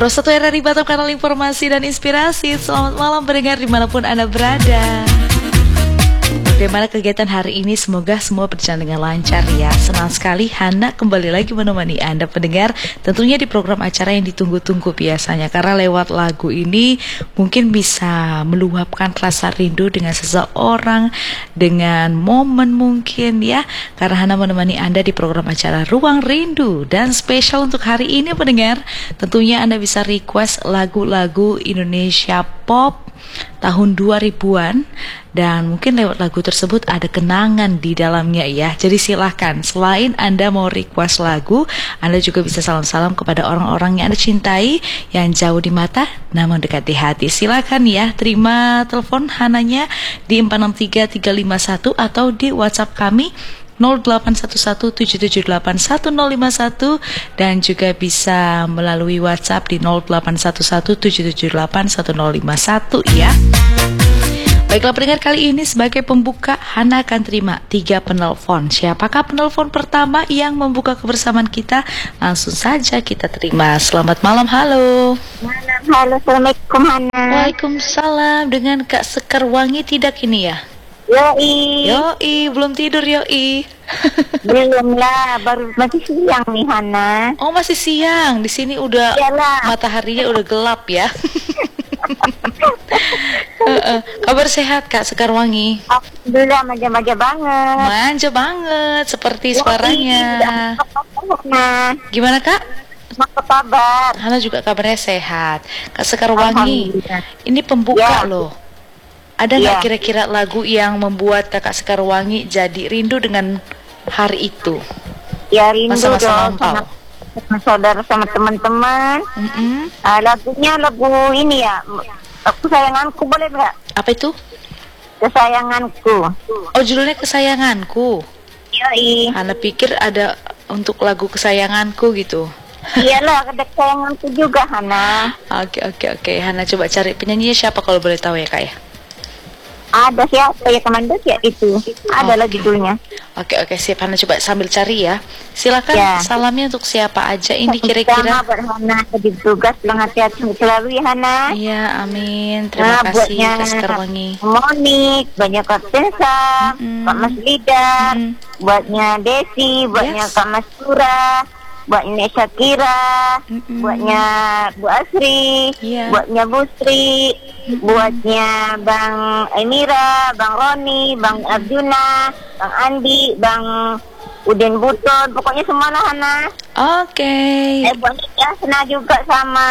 Pro 1 RRI Batam, kanal informasi dan inspirasi. Selamat malam pendengar dimanapun Anda berada. Bagaimana kegiatan hari ini? Semoga semua berjalan dengan lancar ya. Senang sekali Hana kembali lagi menemani Anda pendengar, tentunya di program acara yang ditunggu-tunggu biasanya. Karena lewat lagu ini mungkin bisa meluapkan rasa rindu dengan seseorang, dengan momen mungkin ya. Karena Hana menemani Anda di program acara Ruang Rindu. Dan spesial untuk hari ini pendengar, tentunya Anda bisa request lagu-lagu Indonesia Pop tahun 2000-an, dan mungkin lewat lagu tersebut ada kenangan di dalamnya ya. Jadi silahkan, selain Anda mau request lagu, Anda juga bisa salam-salam kepada orang-orang yang Anda cintai, yang jauh di mata namun dekat di hati. Silahkan ya, terima telepon Hananya di 463351 atau di WhatsApp kami 0811778151 dan juga bisa melalui WhatsApp di 0811778151 ya. Baiklah pendengar, kali ini sebagai pembuka Hana akan terima 3 penelpon. Siapakah penelpon pertama yang membuka kebersamaan kita? Langsung saja kita terima. Selamat malam, halo. Malam, halo, assalamualaikum Hana. Waalaikumsalam. Dengan Kak Sekar Wangi tidak ini ya? Yoi, belum tidur Yoi. Belum lah, baru masih siang nih Hana. Oh masih siang, di sini udah mataharinya udah gelap ya. Kabar sehat Kak Sekar Wangi? Alhamdulillah, manja-manja banget. Manja banget, seperti suaranya. Nah, gimana Kak? apa kabar? Hana juga kabarnya sehat. Kak Sekar Wangi, ini pembuka loh. Ada nggak kira-kira lagu yang membuat Kakak Sekar Wangi jadi rindu dengan hari itu? Ya rindu masa-masa dong sama saudara, sama teman-teman. Lagunya lagu ini ya, Kesayanganku, boleh nggak? Apa itu? Kesayanganku. Oh, judulnya Kesayanganku. Yoi. Hana pikir ada untuk lagu Kesayanganku gitu. Iyalah, ada kesayanganku juga Hana. Oke. Hana coba cari penyanyinya siapa kalau boleh tahu ya Kak ya? Ada siapa ya, Komando ya itu. Ada lah judulnya. Oke, siap. Hana coba sambil cari ya. Silakan salamnya untuk siapa aja ini kira-kira. Sama buat Hana di tugas, pulang hati-hati selalu ya Hana. Iya, amin. Terima kasih Kak Sekar Wangi. Monik, banyak Kak Tensa, Kak Mas Lidar, buatnya Desi, buatnya Kak Mas Sura, buatnya Syakira, buatnya Bu Asri, buatnya Bu Sri, buatnya Bang Emira, Bang Roni, Bang Arjuna, Bang Andi, Bang Udin Buton, pokoknya semua lah Hana. Oke. Buatnya Yasna juga sama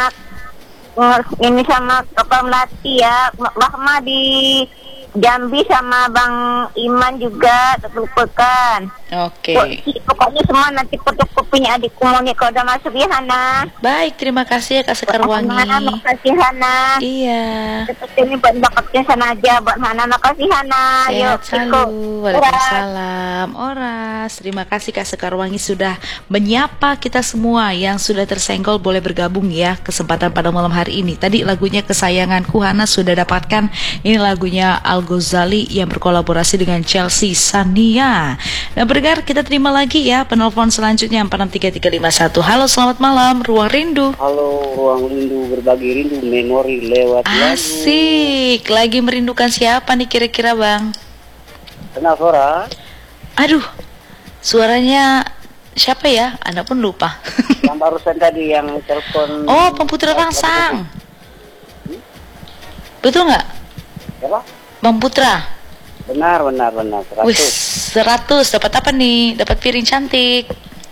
ini sama Kapal Melati ya, Bahma di Jambi sama Bang Iman juga terlupakan. Oke. Pokoknya semua nanti fotokopinya adikku Monik kalau udah masuk ya Hana. Baik, terima kasih ya Kak Sekar Wangi. Terima kasih Hana. Iya. Seperti ini buat bakatnya sana aja buat Hana. Makasih Hana. Sehat selalu. Waalaikumsalam. Oras. Terima kasih Kak Sekar Wangi sudah menyapa kita semua. Yang sudah tersenggol boleh bergabung ya kesempatan pada malam hari ini. Tadi lagunya Kesayanganku Hana sudah dapatkan. Ini lagunya Al-Ghazali yang berkolaborasi dengan Chelsea Sania. Dan pendengar, kita terima lagi ya penelpon selanjutnya 463351. Halo, selamat malam, Ruang Rindu. Halo, Ruang Rindu, berbagi rindu memori lewat Asik, lagi merindukan siapa nih kira-kira Bang? Kenal suara? Aduh, suaranya siapa ya? Anda pun lupa. Yang barusan tadi yang telepon. Oh, Pemputra Rangsang. Betul nggak? Siapa? Bang Putra. Benar. 100. Wih, 100. Dapat apa nih? Dapat piring cantik.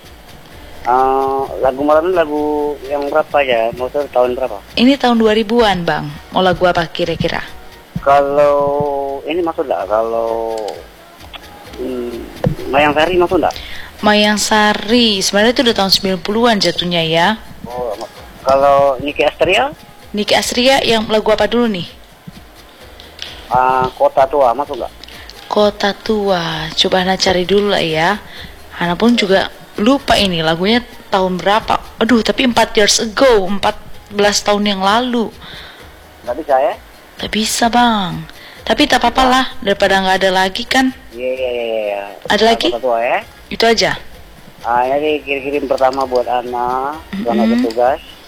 Lagu malam ini lagu yang berapa ya? Maksudnya tahun berapa? Ini tahun 2000-an Bang. Mau lagu apa kira-kira? Kalau ini masuk enggak? Kalau Mayang Sari masuk enggak? Mayang Sari. Sebenarnya itu udah tahun 90-an jatuhnya ya. Oh, kalau Niki Astria? Niki Astria yang lagu apa dulu nih? Kota Tua masuk enggak? Kota Tua. Coba Hana cari dulu lah ya. Hana pun juga lupa ini lagunya tahun berapa. Aduh, tapi 4 years ago, 14 tahun yang lalu. Nggak bisa ya? Tak bisa Bang. Tapi tak apa-apa lah, daripada nggak ada lagi kan. Iya. Ada lagi? Kota Tua ya? Itu aja. Ini kirim pertama buat Ana, selamat bertugas.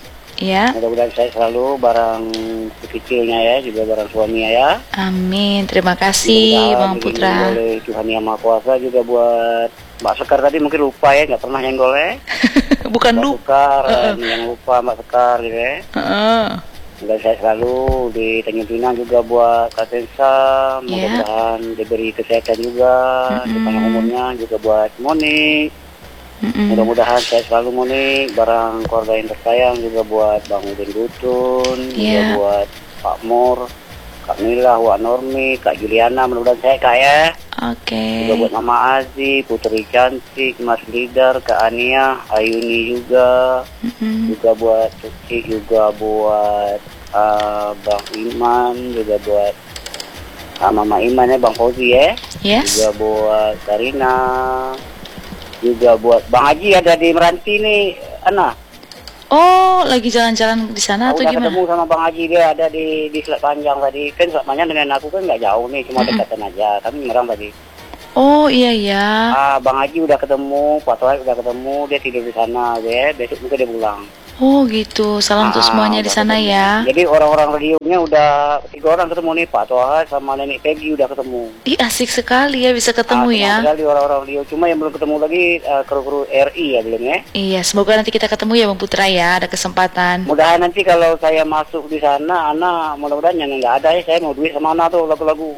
Ya. Mudah-mudahan saya selalu barang kecilnya ya, juga barang suaminya ya. Amin. Terima kasih Bang Putra. Oleh Tuhan Yang Maha Kuasa juga buat Mbak Sekar tadi mungkin lupa ya, nggak pernah nyenggol ya. Bukan Mbak Sekar, yang lupa Mbak Sekar gitu ya. Dan saya selalu di Tanjung Pinang juga buat Katensa, mudah-mudahan diberi kesehatan juga, sepanjang umurnya juga buat Monik. Mudah-mudahan saya selalu Monik, barang keluarga yang tersayang juga buat Bang Udin Gutun, juga buat Pak Mur, Kak Mila, Wak Normi, Kak Juliana, mudah-mudahan saya Kak ya. Juga buat Mama Azi, Putri Cantik, Mas Lidar, Kak Ania, Ayuni juga, juga buat Suci, juga buat Bang Iman, juga buat Mama Iman ya, Bang Fauzi ya, juga buat Karina, juga buat Bang Haji ada di Meranti nih, Ana. Oh, lagi jalan-jalan di sana atau gimana? Ketemu sama Bang Haji, dia ada di Selat Panjang tadi. Kan Selat Panjang dengan aku kan nggak jauh nih, cuma dekatan aja. Kami ngerang tadi. Oh iya. Bang Haji udah ketemu, Pak Tohir udah ketemu, dia tidur di sana, ya. Besok juga dia pulang. Oh gitu, salam untuk semuanya di sana ketemu. ya. Jadi orang-orang radionya udah 3 orang ketemu nih, Pak Tohir sama Nenek Peggy udah ketemu. Ih asik sekali ya bisa ketemu ya. Sekali orang-orang radio, cuma yang belum ketemu lagi kru-kru RI ya belum ya. Iya, semoga nanti kita ketemu ya Bang Putra ya, ada kesempatan. Mudahan nanti kalau saya masuk di sana, Ana mudah-mudahan yang nggak ada ya, saya mau duit sama Ana tuh lagu-lagu.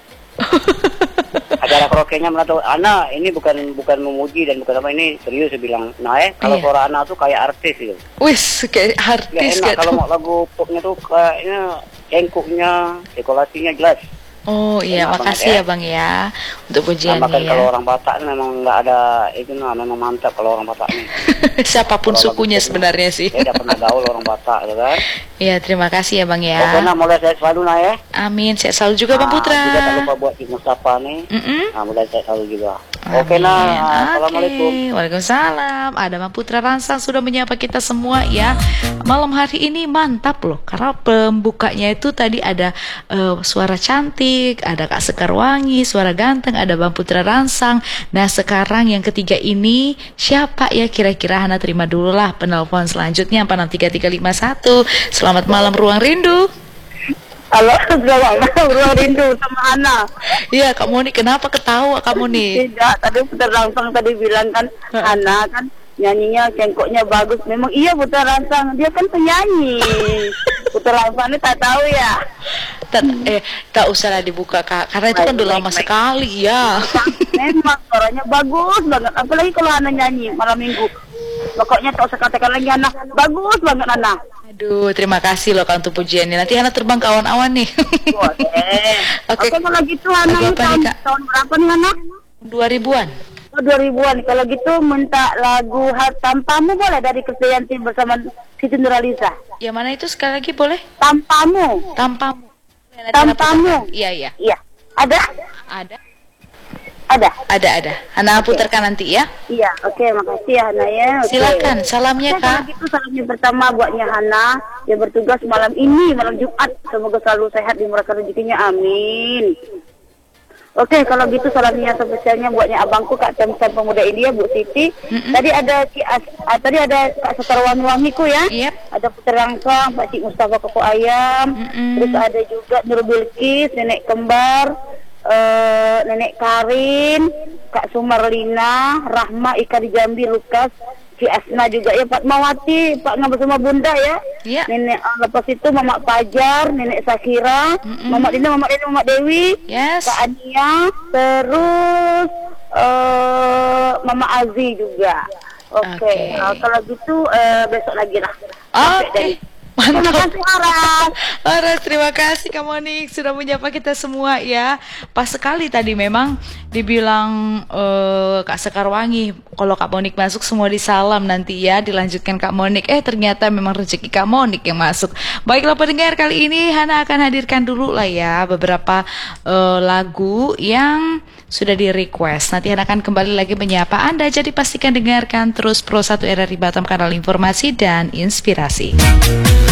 Acara karaoke-nya menurut Ana ini bukan memuji dan bukan apa, ini serius saya bilang. Nah kalau suara Ana tuh kayak artis gitu. Wis kayak artis enak kalau mau lagu popnya tuh kayaknya cengkuknya, dekolasinya jelas. Oh iya, makasih ya Bang ya untuk pujiannya ya. Kalau orang Batak memang nggak ada itu, memang mantap kalau orang Batak nih. Siapapun sukunya sebenarnya sih. Saya udah pernah gaul orang Batak gitu kan. Iya, terima kasih ya Bang ya. Oke, mulai saya selalu ya. Amin, saya selalu juga Bang Putra. Juga tak lupa buat Cik Mustafa nih. Mulai saya selalu juga. Oke Assalamualaikum. Waalaikumsalam. Ada Bang Putra Ransang sudah menyapa kita semua ya. Malam hari ini mantap loh, karena pembukanya itu tadi ada suara cantik, ada Kak Sekar Wangi, suara ganteng, ada Bang Putra Ransang. Nah sekarang yang ketiga ini siapa ya kira-kira? Hana terima dulu lah penelpon selanjutnya 463351. Selamat malam Ruang Rindu. Halo, selamat malam Ruang Rindu sama Ana. Iya, Kak Moni, kenapa ketawa Kak Moni? Tidak, tadi Putra Ransang tadi bilang kan, Ana kan nyanyinya cengkoknya bagus. Memang iya Putra Ransang, dia kan penyanyi. Putra Ransang ini tak tahu ya. Tak usah lah dibuka Kak, karena itu kan udah lama sekali ya. Memang suaranya bagus banget, apalagi kalau Ana nyanyi malam minggu. Pokoknya tak usah katakan lagi Ana, bagus banget Ana. Aduh, terima kasih loh Kak untuk pujiannya. Nanti Hana terbang ke awan-awan nih. Oke, kalau gitu Hana ini tahun berapa nih Hana? 2000-an. Oh 2000-an. Kalau gitu minta lagu Tanpamu boleh dari Krisdayanti bersama Siti Nurhaliza. Yang mana itu sekali lagi boleh? Tanpamu. Tanpamu. Tanpamu. Iya. Iya. Ada? Ada. Hana putarkan nanti ya. Iya, oke, makasih ya Hana ya. Silakan, salamnya Kak. Kalau gitu salamnya pertama buatnya Hana yang bertugas malam ini, malam Jumat. Semoga selalu sehat dimurahkan rezekinya, amin. Oke, kalau gitu salamnya spesialnya buatnya abangku Kak Temsan Pemuda India, Bu Siti. Tadi ada Kak Sekar Wangi-Wangiku ya. Ada Putra Rangsang, Pak Cik Mustafa Koko Ayam. Terus ada juga Nur Bilkis, Nenek Kembar, Nenek Karin, Kak Sumarlina, Rahma Ika di Jambi, Lukas, Ci Asna juga ya, Pak Mawati, Pak Ngabel sama Bunda ya. Nenek lepas itu Mama Pajar, Nenek Sakira, Mama Dina, Mama Dewi, Kak Ania, terus Mama Azi juga. Oke. Kalau gitu besok lagi lah. Oke. Mantap. Aras, terima kasih Kak Monik sudah menyapa kita semua ya. Pas sekali tadi memang dibilang Kak Sekar Wangi, kalau Kak Monik masuk semua disalam nanti ya, dilanjutkan Kak Monik. Ternyata memang rezeki Kak Monik yang masuk. Baiklah pendengar, kali ini Hana akan hadirkan dulu lah ya beberapa lagu yang sudah di request. Nanti Hana akan kembali lagi menyapa Anda, jadi pastikan dengarkan terus Pro 1 RRI Batam, kanal informasi dan inspirasi.